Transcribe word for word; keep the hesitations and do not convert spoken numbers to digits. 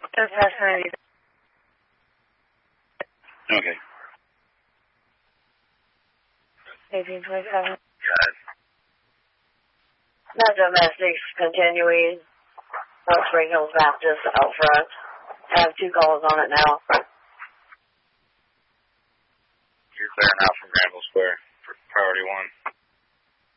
Okay. eighteen twenty-seven. Got it. Not domestics, continuing. North Spring Hills Baptist out front. I have two calls on it now. You're clear now from Granville Square for priority one.